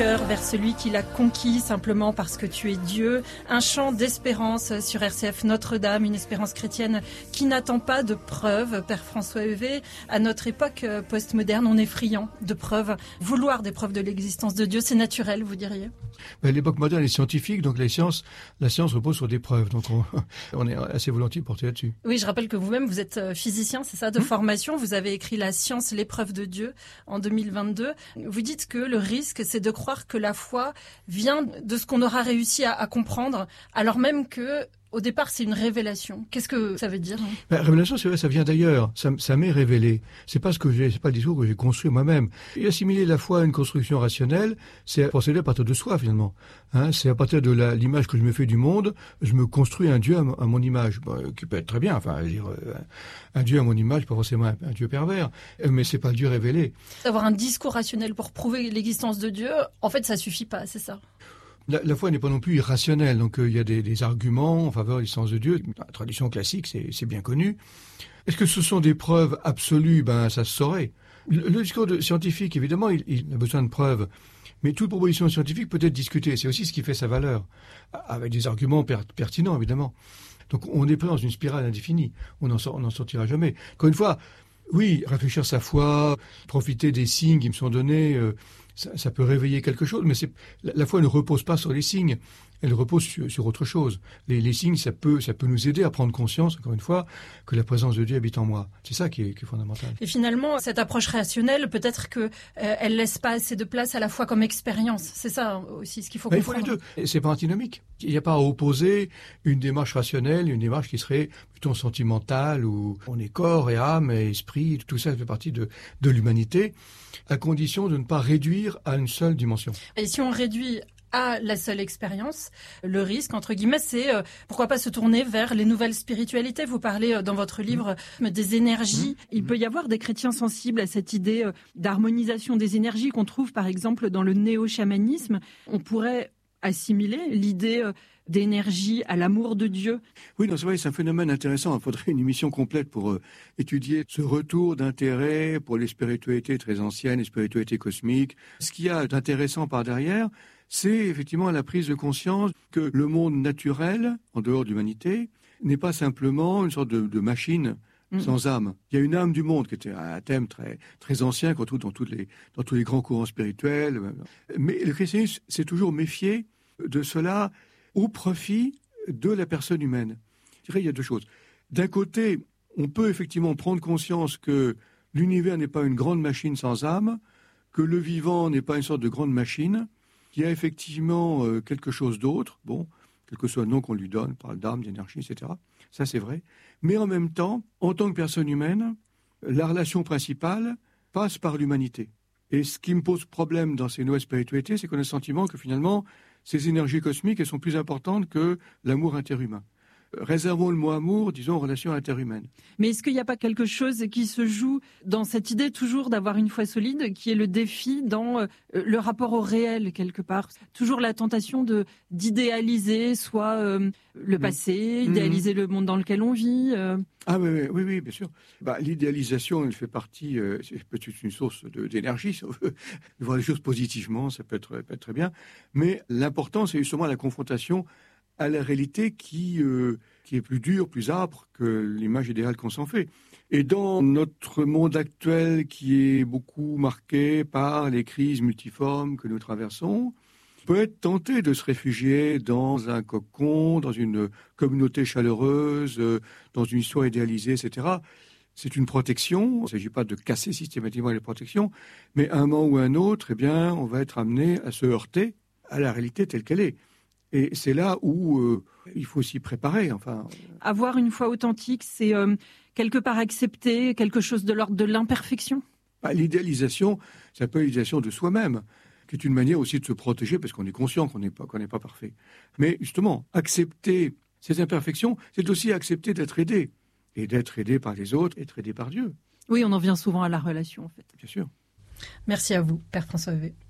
cœur vers celui qui l'a conquis simplement parce que tu es Dieu. Un chant d'espérance sur RCF Notre-Dame, une espérance chrétienne qui n'attend pas de preuves. Père François Heuvet, à notre époque postmoderne, on est friand de preuves. Vouloir des preuves de l'existence de Dieu, c'est naturel, vous diriez ? L'époque moderne est scientifique, donc la science repose sur des preuves. Donc on est assez volontiers porté là-dessus. Oui, je rappelle que vous-même, vous êtes physicien, c'est ça, de formation. Vous avez écrit La science, l'épreuve de Dieu en 2022. Vous dites que le risque, c'est de croire que la foi vient de ce qu'on aura réussi à comprendre, alors même que au départ, c'est une révélation. Qu'est-ce que ça veut dire ? Révélation, c'est vrai, ça vient d'ailleurs. Ça m'est révélé. C'est pas le discours que j'ai construit moi-même. Et assimiler la foi à une construction rationnelle, c'est procéder à partir de soi, finalement. C'est à partir de l'image que je me fais du monde, je me construis un Dieu à mon image, qui peut être très bien. Enfin, je veux dire, un Dieu à mon image, pas forcément un Dieu pervers, mais c'est pas le Dieu révélé. Avoir un discours rationnel pour prouver l'existence de Dieu, en fait, ça suffit pas, c'est ça ? La foi n'est pas non plus irrationnelle, donc il y a des arguments en faveur de l'existence de Dieu. La tradition classique, c'est bien connu. Est-ce que ce sont des preuves absolues ? Ça se saurait. Le discours scientifique, évidemment, il a besoin de preuves. Mais toute proposition scientifique peut être discutée. C'est aussi ce qui fait sa valeur, avec des arguments pertinents, évidemment. Donc on est pris dans une spirale indéfinie. On n'en sortira jamais. Encore une fois, oui, réfléchir sa foi, profiter des signes qui me sont donnés, ça peut réveiller quelque chose, mais la foi ne repose pas sur les signes, elle repose sur autre chose. Les signes, ça peut nous aider à prendre conscience, encore une fois, que la présence de Dieu habite en moi. C'est ça qui est fondamental. Et finalement, cette approche rationnelle, peut-être que elle laisse pas assez de place à la foi comme expérience. C'est ça aussi ce qu'il faut comprendre. Il faut les deux. C'est pas antinomique. Il n'y a pas à opposer une démarche rationnelle, une démarche qui serait plutôt sentimentale, où on est corps et âme et esprit, tout ça fait partie de l'humanité, à condition de ne pas réduire à une seule dimension. Et si on réduit à la seule expérience, le risque, entre guillemets, c'est pourquoi pas se tourner vers les nouvelles spiritualités. Vous parlez dans votre livre des énergies. Il peut y avoir des chrétiens sensibles à cette idée d'harmonisation des énergies qu'on trouve par exemple dans le néo-chamanisme. On pourrait assimiler l'idée d'énergie à l'amour de Dieu. Oui, c'est vrai, c'est un phénomène intéressant. Il faudrait une émission complète pour étudier ce retour d'intérêt pour les spiritualités très anciennes, les spiritualités cosmiques. Ce qu'il y a d'intéressant par derrière, c'est effectivement la prise de conscience que le monde naturel, en dehors de l'humanité, n'est pas simplement une sorte de machine sans âme. Il y a une âme du monde, qui était un thème très, très ancien qu'on trouve dans tous les grands courants spirituels. Mais le christianisme s'est toujours méfié de cela au profit de la personne humaine. Je dirais, il y a deux choses. D'un côté, on peut effectivement prendre conscience que l'univers n'est pas une grande machine sans âme, que le vivant n'est pas une sorte de grande machine, qu'il y a effectivement quelque chose d'autre, quel que soit le nom qu'on lui donne, on parle d'âme, d'énergie, etc. Ça, c'est vrai. Mais en même temps, en tant que personne humaine, la relation principale passe par l'humanité. Et ce qui me pose problème dans ces nouvelles spiritualités, c'est qu'on a le sentiment que finalement, ces énergies cosmiques, elles sont plus importantes que l'amour interhumain. Réservons le mot amour, disons, en relation interhumaine. Mais est-ce qu'il n'y a pas quelque chose qui se joue dans cette idée toujours d'avoir une foi solide, qui est le défi dans le rapport au réel, quelque part ? Toujours la tentation d'idéaliser soit le passé, idéaliser le monde dans lequel on vit. Ah oui, bien sûr. L'idéalisation, elle fait partie, c'est peut-être une source d'énergie, si on veut voir les choses positivement, ça peut être très bien. Mais l'important, c'est justement la confrontation à la réalité qui est plus dure, plus âpre que l'image idéale qu'on s'en fait. Et dans notre monde actuel qui est beaucoup marqué par les crises multiformes que nous traversons, on peut être tenté de se réfugier dans un cocon, dans une communauté chaleureuse, dans une histoire idéalisée, etc. C'est une protection, il ne s'agit pas de casser systématiquement les protections, mais à un moment ou à un autre, on va être amené à se heurter à la réalité telle qu'elle est. Et c'est là où il faut s'y préparer. Avoir une foi authentique, c'est quelque part accepter quelque chose de l'ordre de l'imperfection. L'idéalisation, c'est un peu l'idéalisation de soi-même, qui est une manière aussi de se protéger, parce qu'on est conscient qu'on n'est pas parfait. Mais justement, accepter ces imperfections, c'est aussi accepter d'être aidé. Et d'être aidé par les autres, être aidé par Dieu. Oui, on en vient souvent à la relation, en fait. Bien sûr. Merci à vous, Père François Heuvet.